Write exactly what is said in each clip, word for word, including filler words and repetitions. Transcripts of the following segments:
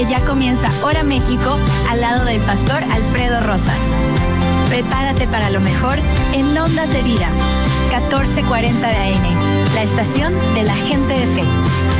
Ya comienza Hora México al lado del pastor Alfredo Rosas. Prepárate para lo mejor en Ondas de Vida, catorce cuarenta de A M, la estación de la gente de fe.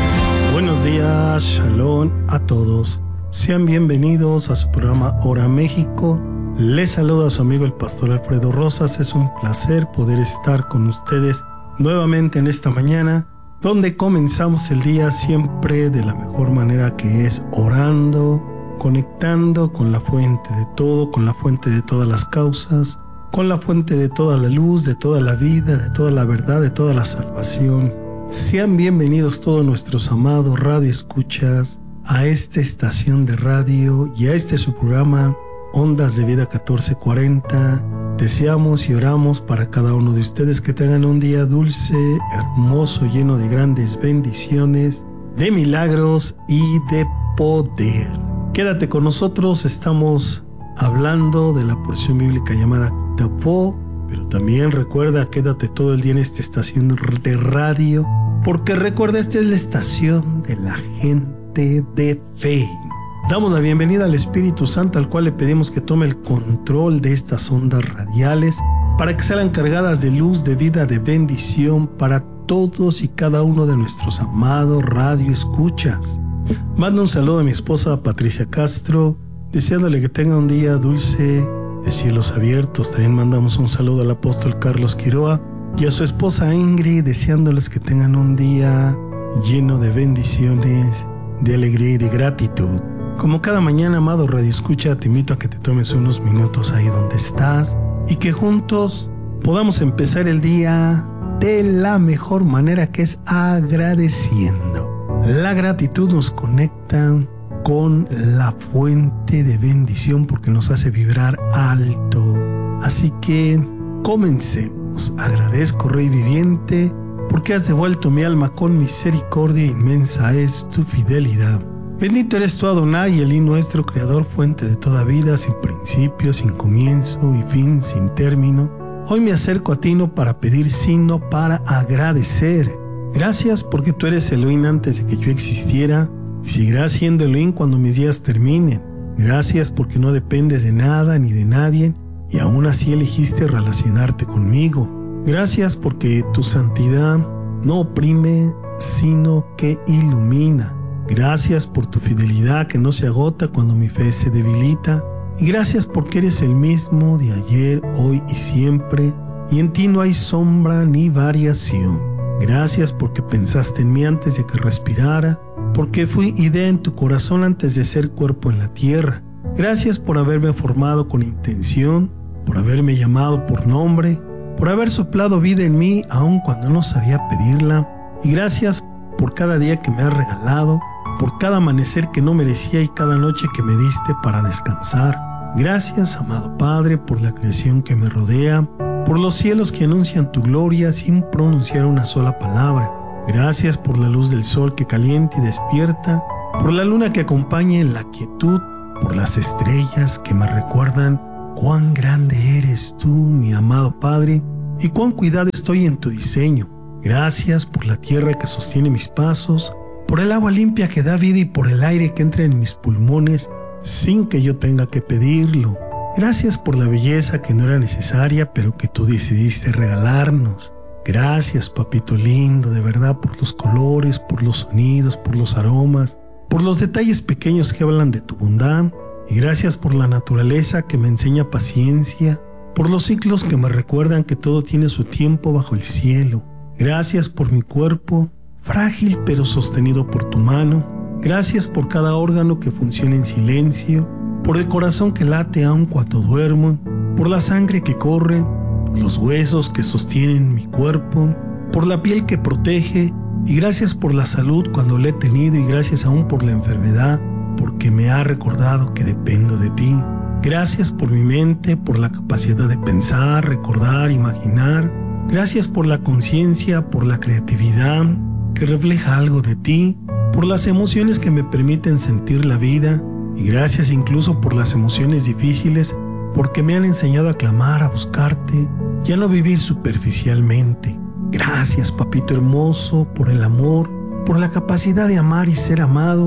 Buenos días, shalom a todos. Sean bienvenidos a su programa Hora México. Les saluda a su amigo el pastor Alfredo Rosas. Es un placer poder estar con ustedes nuevamente en esta mañana, donde comenzamos el día siempre de la mejor manera, que es orando, conectando con la fuente de todo, con la fuente de todas las causas, con la fuente de toda la luz, de toda la vida, de toda la verdad, de toda la salvación. Sean bienvenidos todos nuestros amados radioescuchas a esta estación de radio y a este su programa Ondas de Vida catorce cuarenta. Deseamos y oramos para cada uno de ustedes que tengan un día dulce, hermoso, lleno de grandes bendiciones, de milagros y de poder. Quédate con nosotros, estamos hablando de la porción bíblica llamada Tapó, pero también recuerda, quédate todo el día en esta estación de radio, porque recuerda, esta es la estación de la gente de fe. Damos la bienvenida al Espíritu Santo, al cual le pedimos que tome el control de estas ondas radiales para que sean cargadas de luz, de vida, de bendición para todos y cada uno de nuestros amados radioescuchas. Mando un saludo a mi esposa Patricia Castro, deseándole que tenga un día dulce de cielos abiertos. También mandamos un saludo al apóstol Carlos Quiroa y a su esposa Ingrid, deseándoles que tengan un día lleno de bendiciones, de alegría y de gratitud. Como cada mañana, amado radioescucha, te invito a que te tomes unos minutos ahí donde estás y que juntos podamos empezar el día de la mejor manera, que es agradeciendo. La gratitud nos conecta con la fuente de bendición porque nos hace vibrar alto. Así que comencemos. Agradezco, Rey viviente, porque has devuelto mi alma con misericordia, inmensa es tu fidelidad. Bendito eres tú, Adonai, Elí nuestro creador, fuente de toda vida, sin principio, sin comienzo y fin, sin término. Hoy me acerco a ti no para pedir, sino para agradecer. Gracias porque tú eres Elohim antes de que yo existiera y seguirás siendo Elohim cuando mis días terminen. Gracias porque no dependes de nada ni de nadie y aún así elegiste relacionarte conmigo. Gracias porque tu santidad no oprime, sino que ilumina. Gracias por tu fidelidad que no se agota cuando mi fe se debilita. Y gracias porque eres el mismo de ayer, hoy y siempre, y en ti no hay sombra ni variación. Gracias porque pensaste en mí antes de que respirara, porque fui idea en tu corazón antes de ser cuerpo en la tierra. Gracias por haberme formado con intención, por haberme llamado por nombre, por haber soplado vida en mí aun cuando no sabía pedirla. Y gracias por cada día que me has regalado, por cada amanecer que no merecía y cada noche que me diste para descansar. Gracias, amado Padre, por la creación que me rodea, por los cielos que anuncian tu gloria sin pronunciar una sola palabra. Gracias por la luz del sol que calienta y despierta, por la luna que acompaña en la quietud, por las estrellas que me recuerdan cuán grande eres tú, mi amado Padre, y cuán cuidado estoy en tu diseño. Gracias por la tierra que sostiene mis pasos, por el agua limpia que da vida y por el aire que entra en mis pulmones sin que yo tenga que pedirlo. Gracias por la belleza que no era necesaria, pero que tú decidiste regalarnos. Gracias, papito lindo, de verdad, por los colores, por los sonidos, por los aromas, por los detalles pequeños que hablan de tu bondad. Y gracias por la naturaleza que me enseña paciencia, por los ciclos que me recuerdan que todo tiene su tiempo bajo el cielo. Gracias por mi cuerpo, frágil pero sostenido por tu mano. Gracias por cada órgano que funciona en silencio, por el corazón que late aun cuando duermo, por la sangre que corre, por los huesos que sostienen mi cuerpo, por la piel que protege, y gracias por la salud cuando la he tenido, y gracias aún por la enfermedad, porque me ha recordado que dependo de ti. Gracias por mi mente, por la capacidad de pensar, recordar, imaginar. Gracias por la conciencia, por la creatividad que refleja algo de ti, por las emociones que me permiten sentir la vida, y gracias incluso por las emociones difíciles, porque me han enseñado a clamar, a buscarte y a no vivir superficialmente. Gracias, papito hermoso, por el amor, por la capacidad de amar y ser amado,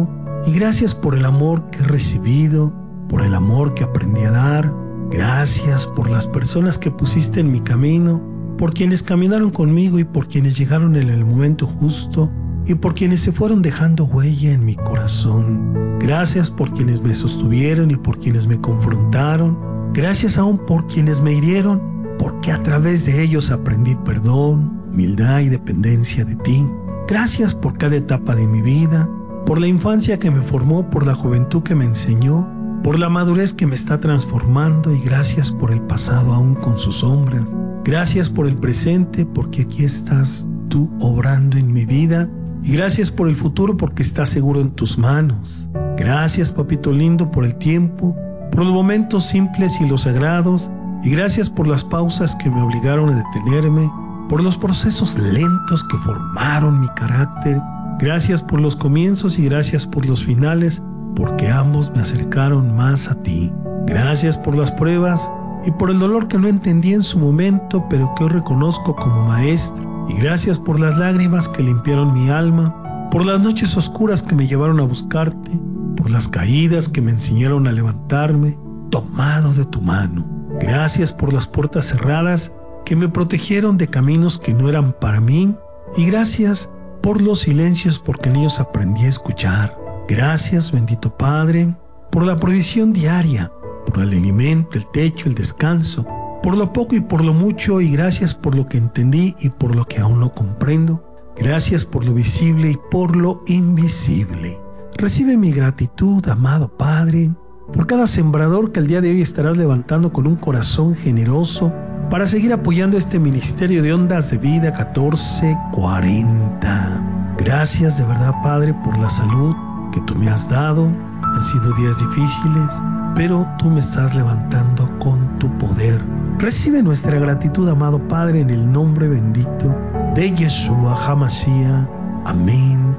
Y gracias por el amor que he recibido, por el amor que aprendí a dar. Gracias por las personas que pusiste en mi camino, por quienes caminaron conmigo y por quienes llegaron en el momento justo y por quienes se fueron dejando huella en mi corazón. Gracias por quienes me sostuvieron y por quienes me confrontaron. Gracias aún por quienes me hirieron, porque a través de ellos aprendí perdón, humildad y dependencia de ti. Gracias por cada etapa de mi vida, por la infancia que me formó, por la juventud que me enseñó, por la madurez que me está transformando y gracias por el pasado aún con sus sombras. Gracias por el presente porque aquí estás tú obrando en mi vida y gracias por el futuro porque está seguro en tus manos. Gracias, papito lindo, por el tiempo, por los momentos simples y los sagrados y gracias por las pausas que me obligaron a detenerme, por los procesos lentos que formaron mi carácter. Gracias por los comienzos y gracias por los finales, porque ambos me acercaron más a ti. Gracias por las pruebas y por el dolor que no entendí en su momento, pero que hoy reconozco como maestro. Y gracias por las lágrimas que limpiaron mi alma, por las noches oscuras que me llevaron a buscarte, por las caídas que me enseñaron a levantarme, tomado de tu mano. Gracias por las puertas cerradas que me protegieron de caminos que no eran para mí. Y gracias por los silencios porque en ellos aprendí a escuchar. Gracias, bendito Padre, por la provisión diaria, por el alimento, el techo, el descanso, por lo poco y por lo mucho, y gracias por lo que entendí y por lo que aún no comprendo. Gracias por lo visible y por lo invisible. Recibe mi gratitud, amado Padre, por cada sembrador que el día de hoy estarás levantando con un corazón generoso para seguir apoyando este ministerio de Ondas de Vida catorce cuarenta. Gracias de verdad, Padre, por la salud que tú me has dado. Han sido días difíciles, pero tú me estás levantando con tu poder. Recibe nuestra gratitud, amado Padre, en el nombre bendito de Yeshua HaMashiach. Amén.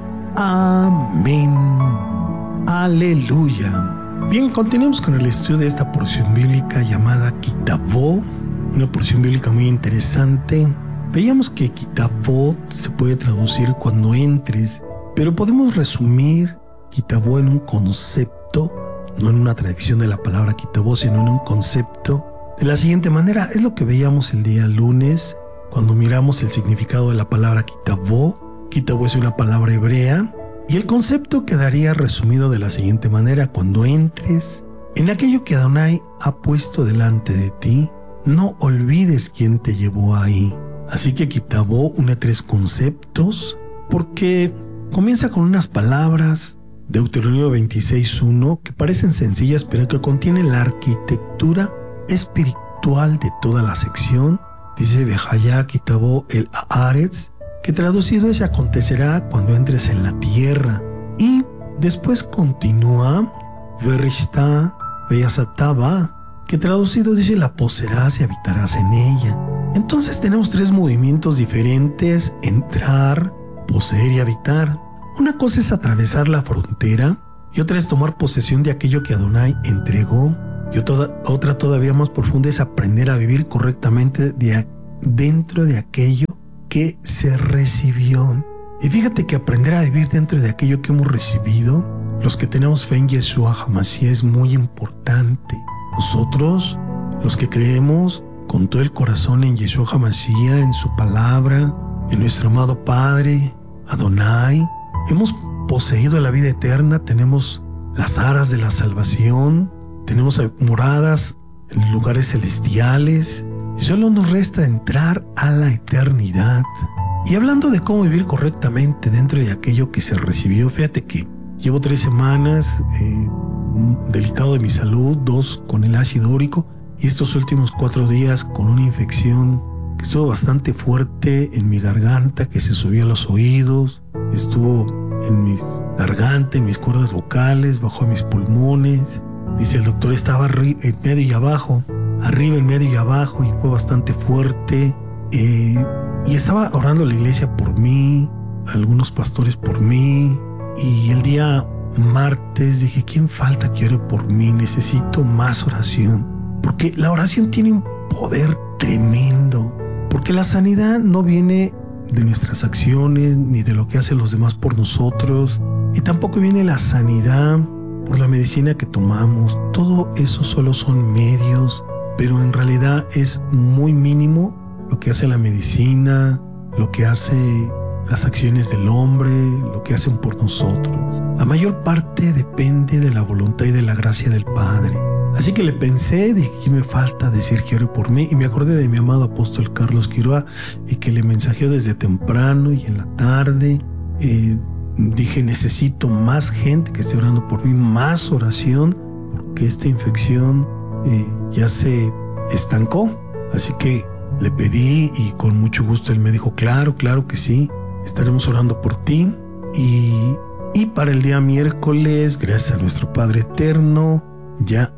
Amén. Aleluya. Bien, continuemos con el estudio de esta porción bíblica llamada Kitabó, una porción bíblica muy interesante. Veíamos que Kitabó se puede traducir cuando entres, pero podemos resumir Kitabó en un concepto, no en una traducción de la palabra Kitabó, sino en un concepto de la siguiente manera. Es lo que veíamos el día lunes cuando miramos el significado de la palabra Kitabó. Kitabó es una palabra hebrea y el concepto quedaría resumido de la siguiente manera: cuando entres en aquello que Adonai ha puesto delante de ti, no olvides quién te llevó ahí. Así que Kitabó une tres conceptos porque comienza con unas palabras, Deuteronomio veintiséis uno, que parecen sencillas pero que contienen la arquitectura espiritual de toda la sección. Dice Bejayá Kitabó el Haaretz, que traducido es: acontecerá cuando entres en la tierra. Y después continúa Verishta Veyasataba, que traducido dice: la poseerás y habitarás en ella. Entonces tenemos tres movimientos diferentes: entrar, poseer y habitar. Una cosa es atravesar la frontera y otra es tomar posesión de aquello que Adonai entregó. Y otra, otra todavía más profunda es aprender a vivir correctamente de, dentro de aquello que se recibió. Y fíjate que aprender a vivir dentro de aquello que hemos recibido, los que tenemos fe en Yeshua HaMashiach, es muy importante. Nosotros, los que creemos con todo el corazón en Yeshua HaMashiach, en su palabra, en nuestro amado Padre Adonai, hemos poseído la vida eterna, tenemos las aras de la salvación, tenemos moradas en lugares celestiales y solo nos resta entrar a la eternidad. Y hablando de cómo vivir correctamente dentro de aquello que se recibió, fíjate que llevo tres semanas eh, delicado de mi salud, dos con el ácido úrico y estos últimos cuatro días con una infección que estuvo bastante fuerte en mi garganta, que se subió a los oídos, estuvo en mi garganta, en mis cuerdas vocales, bajó a mis pulmones. Dice el doctor, estaba en medio y abajo, arriba, en medio y abajo, y fue bastante fuerte. Eh, y estaba orando la iglesia por mí, algunos pastores por mí. Y el día martes dije, ¿quién falta que ore por mí? Necesito más oración. Porque la oración tiene un poder tremendo. Porque la sanidad no viene de nuestras acciones, ni de lo que hacen los demás por nosotros. y tampoco viene la sanidad por la medicina que tomamos. Todo eso solo son medios, pero en realidad es muy mínimo lo que hace la medicina, lo que hace las acciones del hombre, lo que hacen por nosotros. La mayor parte depende de la voluntad y de la gracia del Padre. Así que le pensé, dije, ¿qué me falta decir que ore por mí? Y me acordé de mi amado apóstol Carlos Quiroa y que le mensajeó desde temprano y en la tarde. Eh, dije, necesito más gente que esté orando por mí, más oración, porque esta infección eh, ya se estancó. Así que le pedí y con mucho gusto él me dijo, claro, claro que sí, estaremos orando por ti. Y, y para el día miércoles, gracias a nuestro Padre Eterno, ya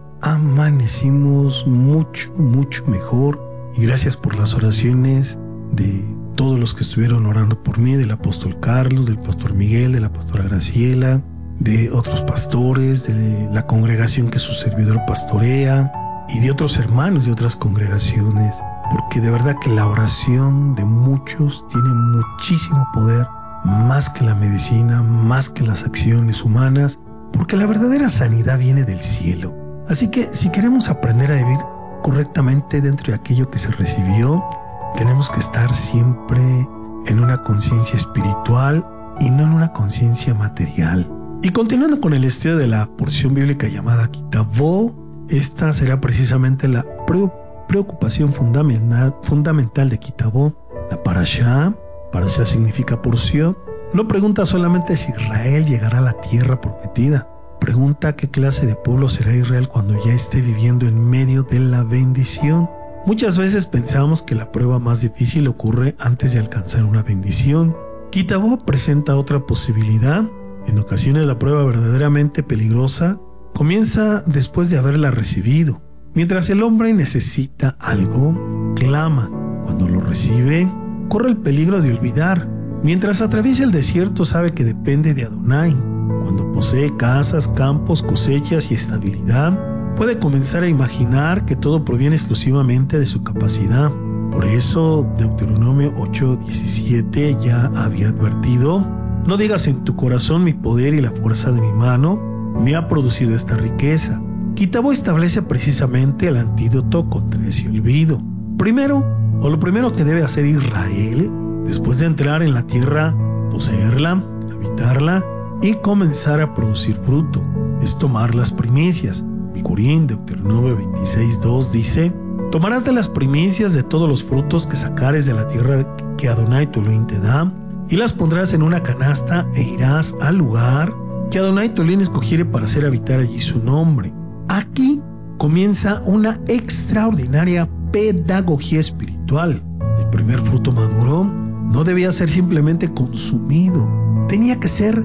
amanecimos mucho, mucho mejor. Y gracias por las oraciones de todos los que estuvieron orando por mí, del apóstol Carlos, del pastor Miguel, de la pastora Graciela, de otros pastores, de la congregación que su servidor pastorea y de otros hermanos de otras congregaciones. Porque de verdad que la oración de muchos tiene muchísimo poder, más que la medicina, más que las acciones humanas, porque la verdadera sanidad viene del cielo. Así que si queremos aprender a vivir correctamente dentro de aquello que se recibió, tenemos que estar siempre en una conciencia espiritual y no en una conciencia material. Y continuando con el estudio de la porción bíblica llamada Kitavó, esta será precisamente la preocupación fundamental, fundamental de Kitavó. La Parashá, Parashá significa porción, no pregunta solamente si Israel llegará a la tierra prometida. Pregunta qué clase de pueblo será Israel cuando ya esté viviendo en medio de la bendición. Muchas veces pensamos que la prueba más difícil ocurre antes de alcanzar una bendición. Kitavó presenta otra posibilidad. En ocasiones la prueba verdaderamente peligrosa comienza después de haberla recibido. Mientras el hombre necesita algo, clama. Cuando lo recibe, corre el peligro de olvidar. Mientras atraviesa el desierto, sabe que depende de Adonai. Cuando posee casas, campos, cosechas y estabilidad, puede comenzar a imaginar que todo proviene exclusivamente de su capacidad. Por eso, Deuteronomio ocho diecisiete ya había advertido: no digas en tu corazón mi poder y la fuerza de mi mano me ha producido esta riqueza. Kitavó establece precisamente el antídoto contra ese olvido. Primero, o lo primero que debe hacer Israel, después de entrar en la tierra, poseerla, habitarla y comenzar a producir fruto, es tomar las primicias. Bikurim, Deuteronomio veintiséis dos dice: tomarás de las primicias de todos los frutos que sacares de la tierra que Adonai tu Elohim te da, y las pondrás en una canasta e irás al lugar que Adonai tu Elohim escogiere para hacer habitar allí su nombre. Aquí comienza una extraordinaria pedagogía espiritual. El primer fruto maduro no debía ser simplemente consumido, tenía que ser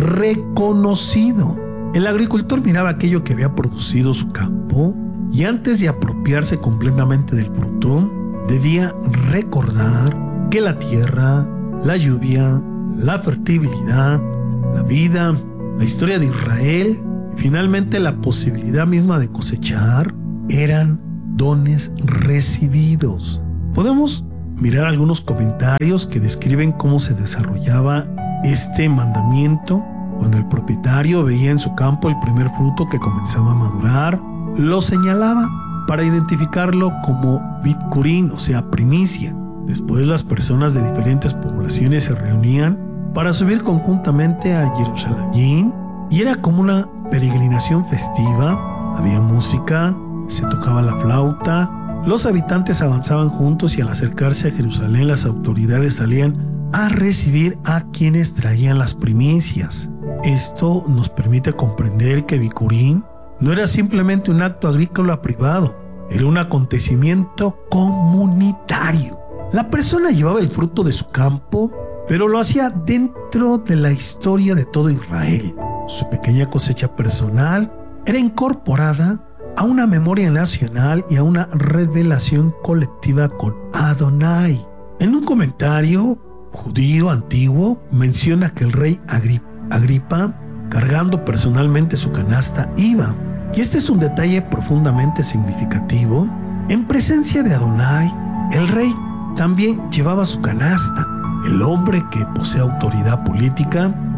reconocido. El agricultor miraba aquello que había producido su campo y antes de apropiarse completamente del fruto, debía recordar que la tierra, la lluvia, la fertilidad, la vida, la historia de Israel y finalmente la posibilidad misma de cosechar eran dones recibidos. Podemos mirar algunos comentarios que describen cómo se desarrollaba este mandamiento. Cuando el propietario veía en su campo el primer fruto que comenzaba a madurar, lo señalaba para identificarlo como Bikurim, o sea, primicia. Después las personas de diferentes poblaciones se reunían para subir conjuntamente a Jerusalén y era como una peregrinación festiva. Había música, se tocaba la flauta, los habitantes avanzaban juntos y al acercarse a Jerusalén las autoridades salían a recibir a quienes traían las primicias. Esto nos permite comprender que Bikurim no era simplemente un acto agrícola privado, era un acontecimiento comunitario. La persona llevaba el fruto de su campo, pero lo hacía dentro de la historia de todo Israel. Su pequeña cosecha personal era incorporada a una memoria nacional y a una revelación colectiva con Adonai. En un comentario judío antiguo menciona que el rey Agrip- Agripa, cargando personalmente su canasta, iba, y este es un detalle profundamente significativo, en presencia de Adonai, el rey también llevaba su canasta. El hombre que posee autoridad política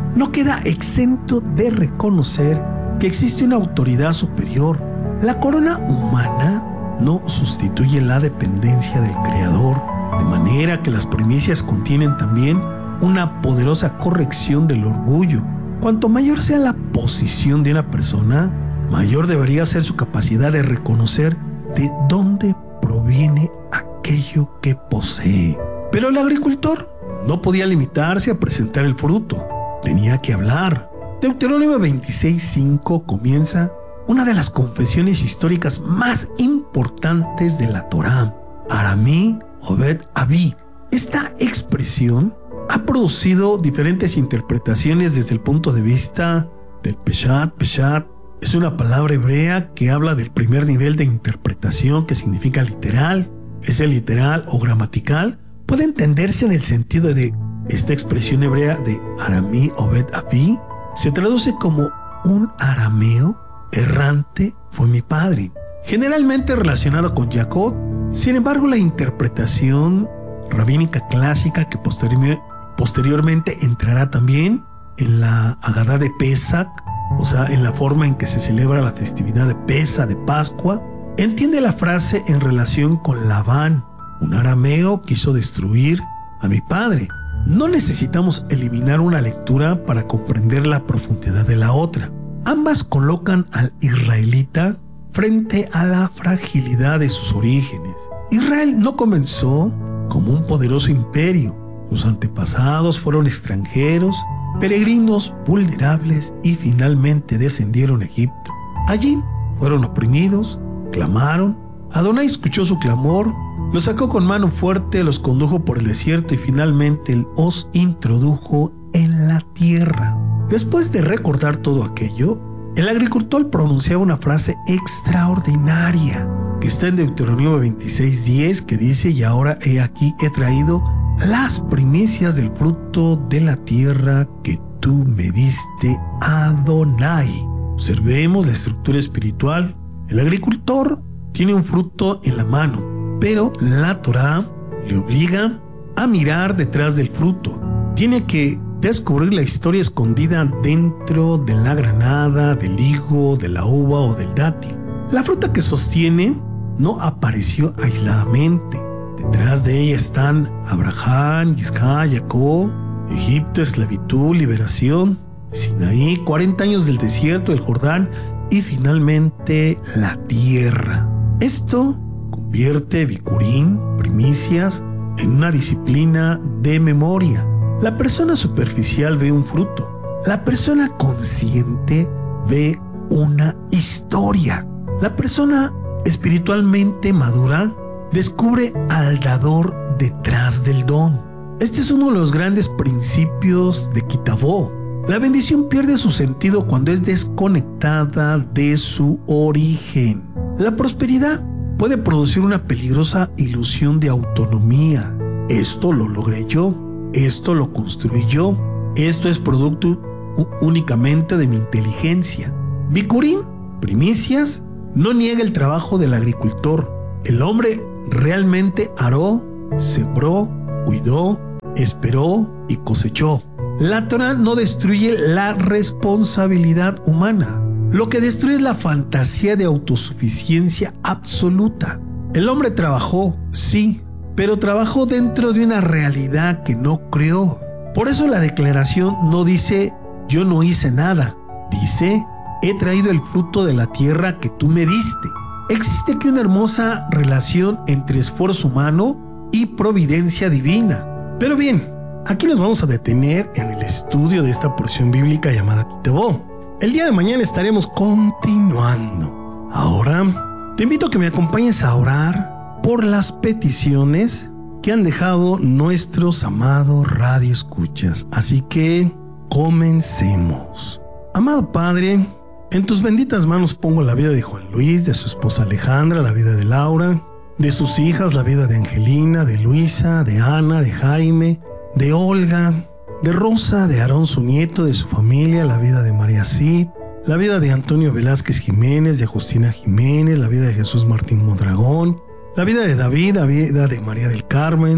no queda exento de reconocer que existe una autoridad superior. La corona humana no sustituye la dependencia del Creador, de manera que las primicias contienen también una poderosa corrección del orgullo. Cuanto mayor sea la posición de una persona, mayor debería ser su capacidad de reconocer de dónde proviene aquello que posee. Pero el agricultor no podía limitarse a presentar el fruto, tenía que hablar. Deuteronomio veintiséis cinco comienza una de las confesiones históricas más importantes de la Torá, Aramí Obed Abí. Esta expresión ha producido diferentes interpretaciones desde el punto de vista del Peshat. Peshat es una palabra hebrea que habla del primer nivel de interpretación, que significa literal. Ese literal o gramatical puede entenderse en el sentido de esta expresión hebrea de Aramí Obed Abí. Se traduce como un arameo errante fue mi padre, generalmente relacionado con Jacob. Sin embargo, la interpretación rabínica clásica, que posterior, posteriormente entrará también en la Agadá de Pesach, o sea, en la forma en que se celebra la festividad de Pesach, de Pascua, entiende la frase en relación con Labán. Un arameo quiso destruir a mi padre. No necesitamos eliminar una lectura para comprender la profundidad de la otra. Ambas colocan al israelita frente a la fragilidad de sus orígenes. Israel no comenzó como un poderoso imperio. Sus antepasados fueron extranjeros, peregrinos vulnerables y finalmente descendieron a Egipto. Allí fueron oprimidos, clamaron. Adonai escuchó su clamor, los sacó con mano fuerte, los condujo por el desierto y finalmente los introdujo en la tierra. Después de recordar todo aquello, el agricultor pronunciaba una frase extraordinaria que está en Deuteronomio veintiséis diez, que dice: y ahora he aquí he traído las primicias del fruto de la tierra que tú me diste, Adonai. Observemos la estructura espiritual. El agricultor tiene un fruto en la mano, pero la Torá le obliga a mirar detrás del fruto. Tiene que descubrir la historia escondida dentro de la granada, del higo, de la uva o del dátil. La fruta que sostiene no apareció aisladamente. Detrás de ella están Abraham, Isaac, Jacob, Egipto, esclavitud, liberación, Sinaí, cuarenta años del desierto, el Jordán y finalmente la tierra. Esto convierte Bikurim, primicias, en una disciplina de memoria. La persona superficial ve un fruto. La persona consciente ve una historia. La persona espiritualmente madura descubre al dador detrás del don. Este es uno de los grandes principios de Kitabó. La bendición pierde su sentido cuando es desconectada de su origen. La prosperidad puede producir una peligrosa ilusión de autonomía. Esto lo logré yo. Esto lo construí yo. Esto es producto únicamente de mi inteligencia. Bikurim, primicias, no niega el trabajo del agricultor. El hombre realmente aró, sembró, cuidó, esperó y cosechó. La Torá no destruye la responsabilidad humana. Lo que destruye es la fantasía de autosuficiencia absoluta. El hombre trabajó, sí, pero trabajó dentro de una realidad que no creó. Por eso la declaración no dice yo no hice nada. Dice he traído el fruto de la tierra que tú me diste. Existe aquí una hermosa relación entre esfuerzo humano y providencia divina. Pero bien, aquí nos vamos a detener en el estudio de esta porción bíblica llamada Kitabó. El día de mañana estaremos continuando. Ahora, te invito a que me acompañes a orar por las peticiones que han dejado nuestros amados radioescuchas. Así que, comencemos. Amado Padre, en tus benditas manos pongo la vida de Juan Luis, de su esposa Alejandra, la vida de Laura, de sus hijas, la vida de Angelina, de Luisa, de Ana, de Jaime, de Olga, de Rosa, de Aarón su nieto, de su familia, la vida de María Cid, la vida de Antonio Velázquez Jiménez, de Justina Jiménez, la vida de Jesús Martín Mondragón, la vida de David, la vida de María del Carmen,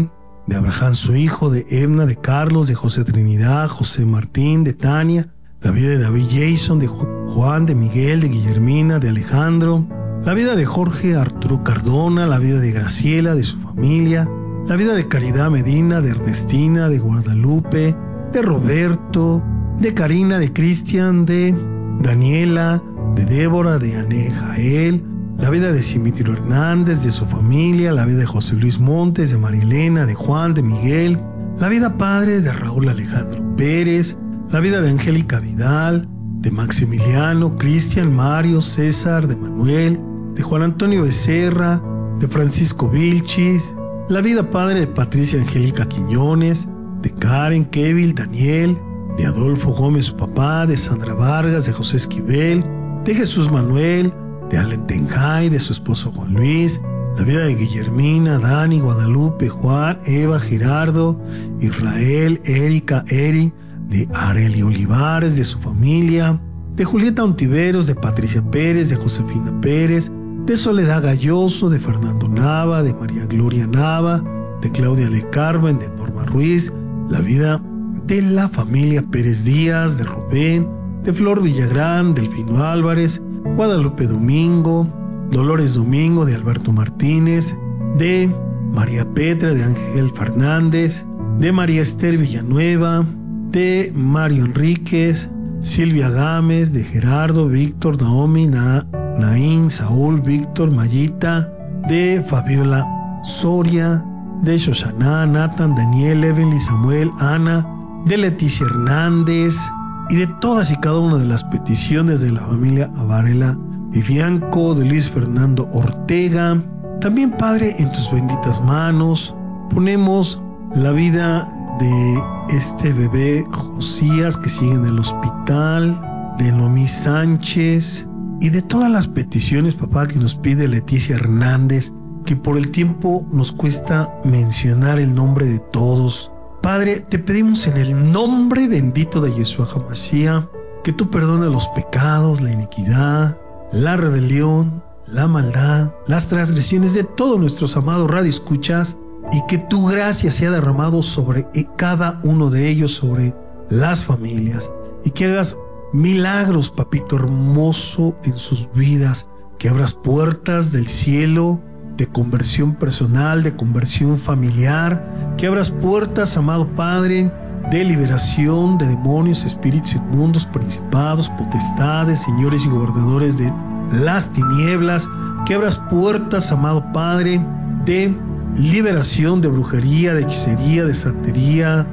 de Abraham su hijo, de Edna, de Carlos, de José Trinidad, José Martín, de Tania, la vida de David Jason, de Juan, de Miguel, de Guillermina, de Alejandro, la vida de Jorge Arturo Cardona, la vida de Graciela, de su familia, la vida de Caridad Medina, de Ernestina, de Guadalupe, de Roberto, de Karina, de Cristian, de Daniela, de Débora, de Ané Jael, la vida de Simitiro Hernández, de su familia, la vida de José Luis Montes, de Marilena, de Juan, de Miguel, la vida padre de Raúl Alejandro Pérez, la vida de Angélica Vidal, de Maximiliano, Cristian, Mario, César, de Manuel, de Juan Antonio Becerra, de Francisco Vilchis, la vida padre de Patricia Angélica Quiñones, de Karen, Kevin, Daniel, de Adolfo Gómez, su papá, de Sandra Vargas, de José Esquivel, de Jesús Manuel, de Allen Tenjay, de su esposo Juan Luis, la vida de Guillermina, Dani, Guadalupe, Juan, Eva, Gerardo, Israel, Erika, Eri, de Areli Olivares, de su familia, de Julieta Ontiveros, de Patricia Pérez, de Josefina Pérez, de Soledad Galloso, de Fernando Nava, de María Gloria Nava, de Claudia de Carmen, de Norma Ruiz, la vida de la familia Pérez Díaz, de Rubén, de Flor Villagrán, Delfino Álvarez, Guadalupe Domingo, Dolores Domingo, de Alberto Martínez, de María Petra, de Ángel Fernández, de María Esther Villanueva, de Mario Enríquez, Silvia Gámez, de Gerardo, Víctor, Naomi, Na, Naín, Saúl, Víctor, Mayita, de Fabiola Soria, de Shoshana, Nathan, Daniel, Evelyn, Samuel, Ana, de Leticia Hernández y de todas y cada una de las peticiones de la familia Varela Vivianco, de Luis Fernando Ortega. También, Padre, en tus benditas manos ponemos la vida de este bebé Josías que sigue en el hospital, de Noemí Sánchez y de todas las peticiones, papá, que nos pide Leticia Hernández, que por el tiempo nos cuesta mencionar el nombre de todos. Padre, te pedimos en el nombre bendito de Yeshua HaMashiach que tú perdones los pecados, la iniquidad, la rebelión, la maldad, las transgresiones de todos nuestros amados radioescuchas, y que tu gracia sea derramado sobre cada uno de ellos, sobre las familias, y que hagas milagros, papito hermoso, en sus vidas, que abras puertas del cielo de conversión personal, de conversión familiar, que abras puertas, amado Padre, de liberación de demonios, espíritus inmundos, principados, potestades, señores y gobernadores de las tinieblas, que abras puertas, amado Padre, de liberación de brujería, de hechicería, de santería,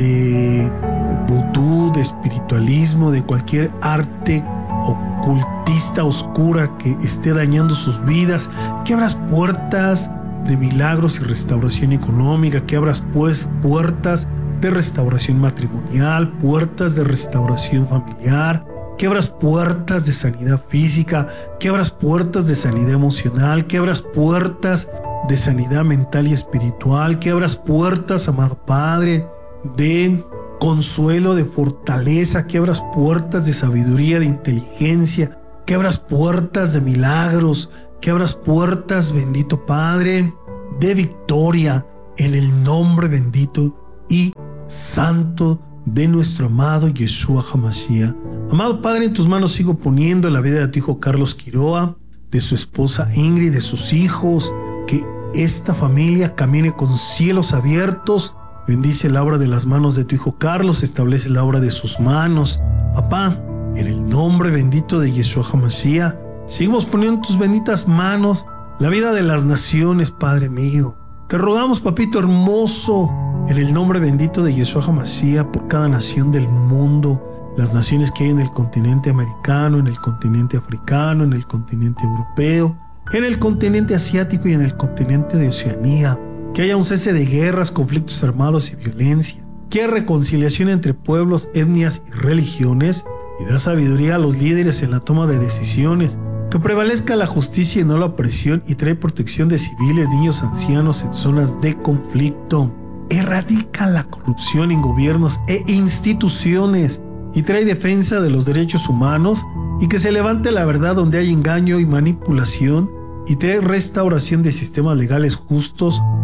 de vudú, de espiritualismo, de cualquier arte ocultista oscura que esté dañando sus vidas, que abras puertas de milagros y restauración económica, que abras pues puertas de restauración matrimonial, puertas de restauración familiar, que abras puertas de sanidad física, que abras puertas de sanidad emocional, que abras puertas de sanidad mental y espiritual, que abras puertas, amado Padre, de consuelo, de fortaleza, que abras puertas de sabiduría, de inteligencia, que abras puertas de milagros, que abras puertas, bendito Padre, de victoria, en el nombre bendito y santo de nuestro amado Yeshua HaMashiach. Amado Padre, en tus manos sigo poniendo la vida de tu hijo Carlos Quiroa, de su esposa Ingrid, de sus hijos, que esta familia camine con cielos abiertos. Bendice la obra de las manos de tu hijo Carlos, establece la obra de sus manos. Papá, en el nombre bendito de Yeshua HaMashiach, seguimos poniendo en tus benditas manos la vida de las naciones, Padre mío. Te rogamos, papito hermoso, en el nombre bendito de Yeshua HaMashiach, por cada nación del mundo, las naciones que hay en el continente americano, en el continente africano, en el continente europeo, en el continente asiático y en el continente de Oceanía. Que haya un cese de guerras, conflictos armados y violencia, que haya reconciliación entre pueblos, etnias y religiones, y da sabiduría a los líderes en la toma de decisiones, que prevalezca la justicia y no la opresión, y trae protección de civiles, niños, ancianos en zonas de conflicto. Erradica la corrupción en gobiernos e instituciones, y trae defensa de los derechos humanos, y que se levante la verdad donde hay engaño y manipulación, y trae restauración de sistemas legales justos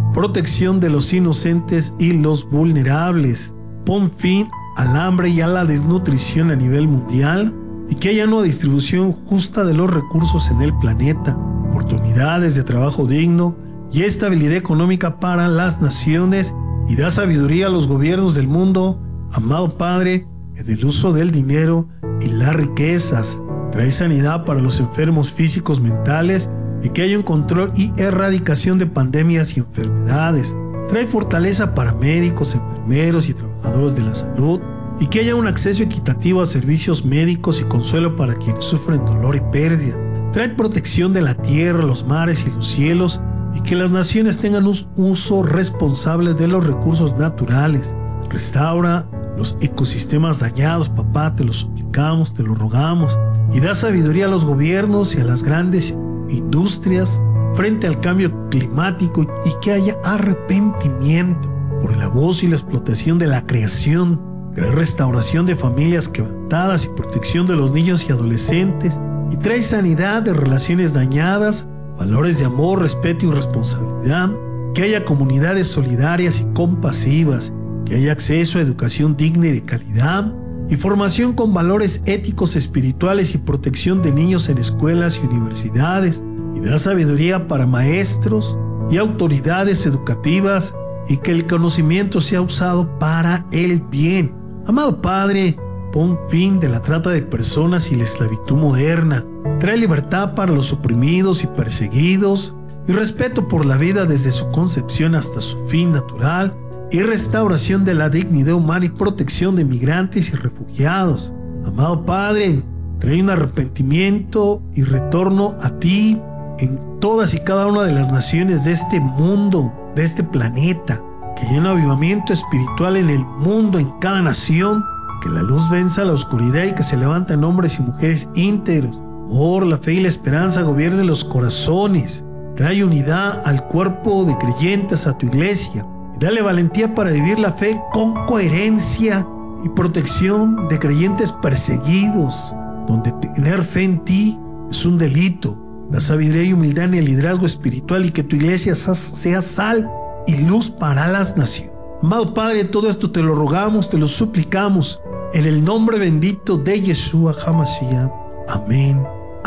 protección de los inocentes y los vulnerables. Pon fin al hambre y a la desnutrición a nivel mundial y que haya una distribución justa de los recursos en el planeta, oportunidades de trabajo digno y estabilidad económica para las naciones, y da sabiduría a los gobiernos del mundo, amado Padre, en el uso del dinero y las riquezas. Trae sanidad para los enfermos físicos, mentales, y que haya un control y erradicación de pandemias y enfermedades. Trae fortaleza para médicos, enfermeros y trabajadores de la salud, y que haya un acceso equitativo a servicios médicos y consuelo para quienes sufren dolor y pérdida. Trae protección de la tierra, los mares y los cielos, y que las naciones tengan un uso responsable de los recursos naturales. Restaura los ecosistemas dañados, papá, te lo suplicamos, te lo rogamos, y da sabiduría a los gobiernos y a las grandes industrias frente al cambio climático, y que haya arrepentimiento por el abuso y la explotación de la creación. Trae restauración de familias quebrantadas y protección de los niños y adolescentes, y trae sanidad de relaciones dañadas, valores de amor, respeto y responsabilidad, que haya comunidades solidarias y compasivas, que haya acceso a educación digna y de calidad, y formación con valores éticos, espirituales y protección de niños en escuelas y universidades, y da sabiduría para maestros y autoridades educativas, y que el conocimiento sea usado para el bien. Amado Padre, pon fin de la trata de personas y la esclavitud moderna. Trae libertad para los oprimidos y perseguidos, y respeto por la vida desde su concepción hasta su fin natural, y restauración de la dignidad humana y protección de migrantes y refugiados. Amado Padre, trae un arrepentimiento y retorno a ti en todas y cada una de las naciones de este mundo, de este planeta, que haya un avivamiento espiritual en el mundo, en cada nación, que la luz venza a la oscuridad y que se levanten hombres y mujeres íntegros. Amor, la fe y la esperanza gobiernen los corazones. Trae unidad al cuerpo de creyentes, a tu iglesia, y dale valentía para vivir la fe con coherencia y protección de creyentes perseguidos, donde tener fe en ti es un delito. La sabiduría y humildad en el liderazgo espiritual, y que tu iglesia sea sal y luz para las naciones. Amado Padre, todo esto te lo rogamos, te lo suplicamos, en el nombre bendito de Yeshua HaMashiach. Amén.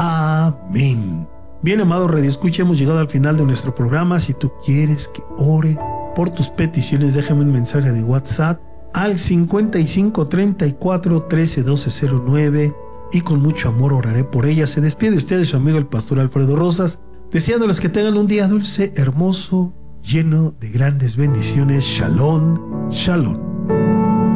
Amén. Bien, amado radioescucha, hemos llegado al final de nuestro programa. Si tú quieres que ore por tus peticiones, déjame un mensaje de WhatsApp al cincuenta y cinco treinta y cuatro trece doce cero nueve, y con mucho amor oraré por ella. Se despide usted su amigo el pastor Alfredo Rosas, deseándoles que tengan un día dulce, hermoso, lleno de grandes bendiciones. Shalom, shalom.